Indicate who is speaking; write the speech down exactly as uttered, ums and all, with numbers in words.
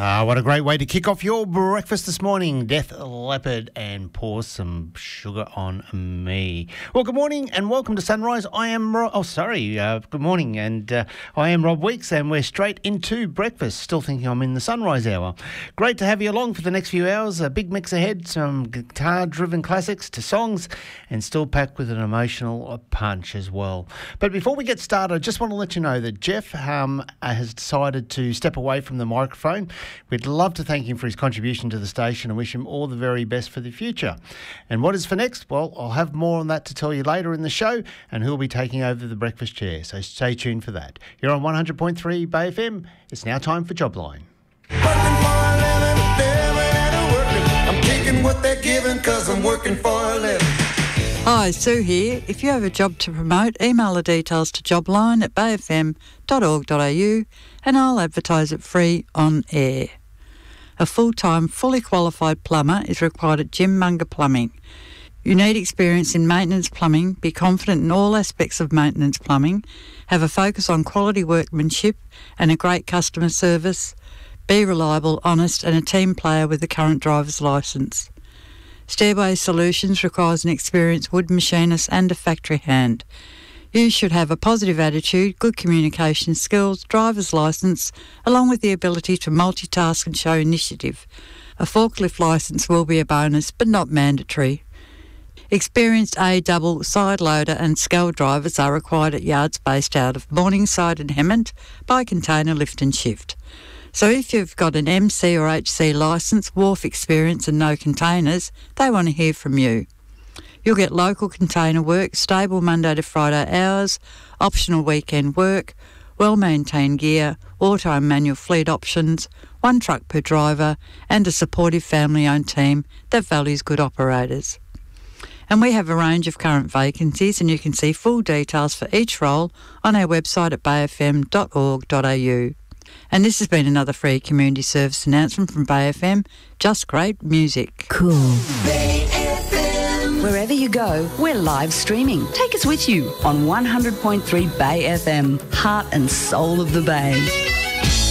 Speaker 1: Ah, what a great way to kick off your breakfast this morning. Def Leppard and Pour Some Sugar on Me. Well, good morning and welcome to Sunrise. I am, Ro- oh, sorry, uh, good morning. And uh, I am Rob Weeks and we're straight into breakfast. Still thinking I'm in the sunrise hour. Great to have you along for the next few hours. A big mix ahead, some guitar-driven classics to songs and still packed with an emotional punch as well. But before we get started, I just want to let you know that Jeff um, has decided to step away from the microphone. We'd love to thank him for his contribution to the station and wish him all the very best for the future. And what is for next? Well, I'll have more on that to tell you later in the show, and who'll be taking over the breakfast chair, so stay tuned for that. You're on one hundred point three Bay F M. It's now time for Jobline.
Speaker 2: I'm taking what they're giving 'cause I'm working for a living.
Speaker 3: Hi, Sue here. If you have a job to promote, email the details to jobline at bay f m dot org dot a u and I'll advertise it free on air. A full-time, fully qualified plumber is required at Jim Munger Plumbing. You need experience in maintenance plumbing, be confident in all aspects of maintenance plumbing, have a focus on quality workmanship and a great customer service, be reliable, honest and a team player with a current driver's licence. Stairway Solutions requires an experienced wood machinist and a factory hand. You should have a positive attitude, good communication skills, driver's licence, along with the ability to multitask and show initiative. A forklift licence will be a bonus, but not mandatory. Experienced A-double, side loader and scale drivers are required at yards based out of Morningside and Hemmant by Container Lift and Shift. So if you've got an M C or H C licence, wharf experience and no containers, they want to hear from you. You'll get local container work, stable Monday to Friday hours, optional weekend work, well-maintained gear, auto and manual fleet options, one truck per driver and a supportive family-owned team that values good operators. And we have a range of current vacancies and you can see full details for each role on our website at bay f m dot org dot a u. And this has been another free community service announcement from Bay F M. Just great music.
Speaker 4: Cool. Bay F M. Wherever you go, we're live streaming. Take us with you on one hundred point three Bay F M, heart and soul of the Bay.